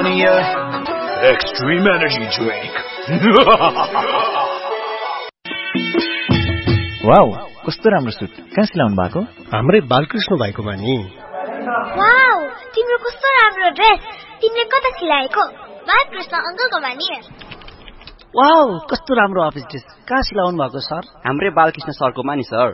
Patagonia Extreme Energy Drink. Wow, कस्तो राम्रो suit. कहाँ सिलाउनु भएको? हाम्रै बालकृष्ण भाइकोमा नि। वाउ, तिम्रो कस्तो राम्रो ड्रेस। तिमीले कता सिलाएको? बालकृष्ण अंकलकोमा नि। वाउ, कस्तो राम्रो अफिस ड्रेस। कहाँ सिलाउनु भएको सर? हाम्रै बालकृष्ण सरकोमा नि सर।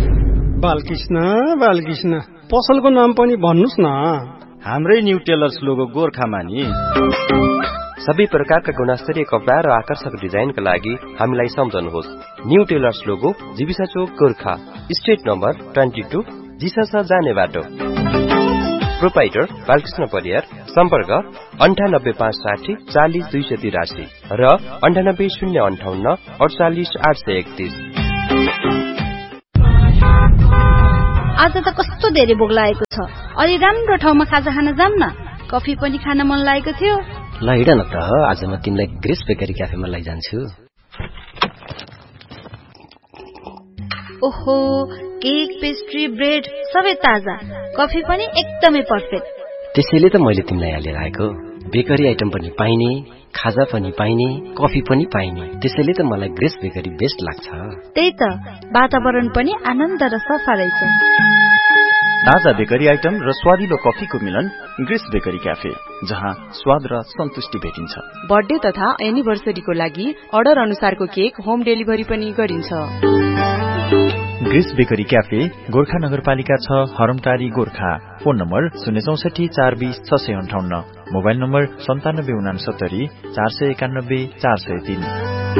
बालकृष्ण पसलको नाम पनि भन्नुस् न। हाम्रै न्यू टेलर्स लोगो गोर्खामा नि। सबै प्रकारका गुणस्तरीय कपडा र आकर्षक डिजाइनका लागि हामीलाई सम्झनुहोस्। न्यू टेलर्स लोगो जीविसा चोक गोर्खा, स्ट्रिट नम्बर 22, जिसासा जाने बाटो। प्रोपाइटर बालकृष्ण परियार। सम्पर्क 98560 40283 र 98058 48831। आज त कस्तो धेरै भोक लागेको छ। अलि राम्रो ठाउँमा खाजा खान जाम न। कफी पनि खान मन लागेको थियो। ल हिँड न त, आज म तिमीलाई ग्रेस बेकरी क्याफेमा लैजान्छु। ओहो, केक, पेस्ट्री, ब्रेड सबै ताजा। कफी पनि एकदमै पर्फेक्ट। त्यसैले त मैले तिमीलाई यहाँ लिएर आएको। बेकरी आइटम पनि पाइने, खाजा पनि पाइने, कफी पनि पाइने। त्यसैले त मलाई ग्रेस बेकरी बेस्ट लाग्छ। त्यही त, वातावरण पनि आनन्द र सफा रहेछ। ताजा बेकरी आइटम र स्वादिलो कफीको मिलन ग्रेस बेकरी क्याफे, जहाँ स्वाद र सन्तुष्टि भेटिन्छ। बर्थडे तथा एनिभर्सरीको लागि अर्डर अनुसारको केक होम डेलिभरी पनि गरिन्छ। ग्रेस बेकरी क्याफे, गोर्खा नगरपालिका 6, हरमटारी, Gorkha. Phone number 064 420 658, mobile number 9769 491 403।